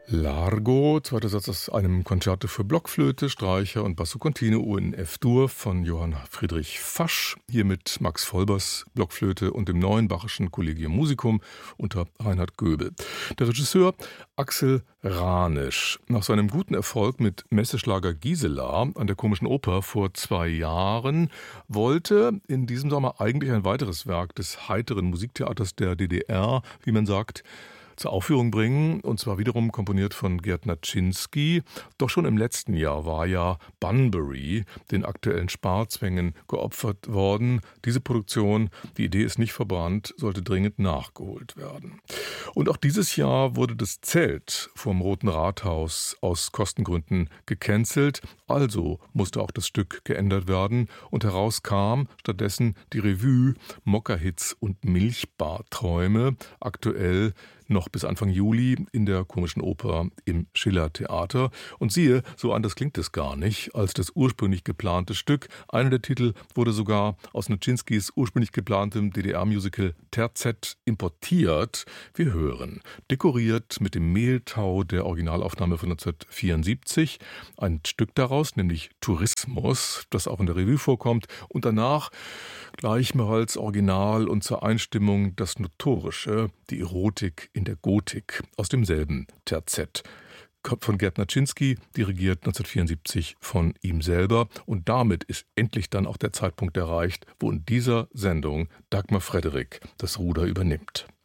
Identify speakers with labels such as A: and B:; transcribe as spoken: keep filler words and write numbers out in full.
A: Largo, zweiter Satz aus einem Concerto für Blockflöte, Streicher und Basso Continuo in F-Dur von Johann Friedrich Fasch, hier mit Max Volbers Blockflöte und dem neuen Bachischen Collegium Musicum unter Reinhard Göbel. Der Regisseur Axel Ranisch. Nach seinem guten Erfolg mit Messeschlager Gisela an der Komischen Oper vor zwei Jahren wollte in diesem Sommer eigentlich ein weiteres Werk des heiteren Musiktheaters der D D R, wie man sagt, zur Aufführung bringen, und zwar wiederum komponiert von Gerd Naczynski. Doch schon im letzten Jahr war ja Bunbury den aktuellen Sparzwängen geopfert worden. Diese Produktion, die Idee ist nicht verbrannt, sollte dringend nachgeholt werden. Und auch dieses Jahr wurde das Zelt vorm Roten Rathaus aus Kostengründen gecancelt. Also musste auch das Stück geändert werden und heraus kam stattdessen die Revue Mokka-Hits und Milchbarträume, aktuell noch bis Anfang Juli in der Komischen Oper im Schiller-Theater. Und siehe, so anders klingt es gar nicht als das ursprünglich geplante Stück. Einer der Titel wurde sogar aus Naczynskis ursprünglich geplantem D D R-Musical Terzett importiert. Wir hören, dekoriert mit dem Mehltau der Originalaufnahme von neunzehnhundertvierundsiebzig, ein Stück daraus, nämlich Tourismus, das auch in der Revue vorkommt, und danach gleichmals Original und zur Einstimmung das Notorische, die Erotik in der Gotik aus demselben Terzett. Von Gerd Naczynski, dirigiert neunzehnhundertvierundsiebzig von ihm selber. Und damit ist endlich dann auch der Zeitpunkt erreicht, wo in dieser Sendung Dagmar Frederik das Ruder übernimmt.